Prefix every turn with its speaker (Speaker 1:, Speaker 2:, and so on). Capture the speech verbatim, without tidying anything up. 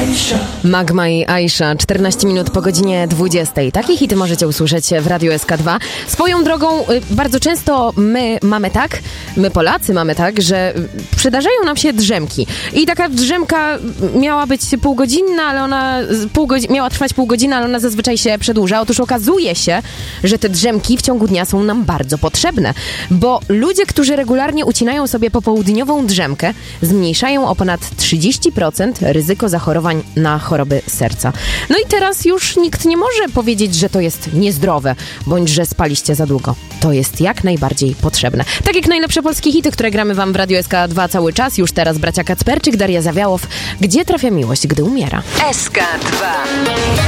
Speaker 1: Magma i Aisha, czternaście minut po godzinie dwudziestej. Takie hity możecie usłyszeć w Radiu S K dwa. Swoją drogą, bardzo często my mamy tak, my Polacy mamy tak, że przydarzają nam się drzemki. I taka drzemka miała być półgodzinna, ale ona pół godzi- miała trwać pół godziny, ale ona zazwyczaj się przedłuża. Otóż okazuje się, że te drzemki w ciągu dnia są nam bardzo potrzebne, bo ludzie, którzy regularnie ucinają sobie popołudniową drzemkę, zmniejszają o ponad trzydzieści procent ryzyko zachorowań na choroby serca. No i teraz już nikt nie może powiedzieć, że to jest niezdrowe, bądź że spaliście za długo. To jest jak najbardziej potrzebne. Tak jak najlepsze polskie hity, które gramy wam w Radiu S K dwa cały czas. Już teraz bracia Kacperczyk, Daria Zawiałow. Gdzie trafia miłość, gdy umiera?
Speaker 2: S K dwa.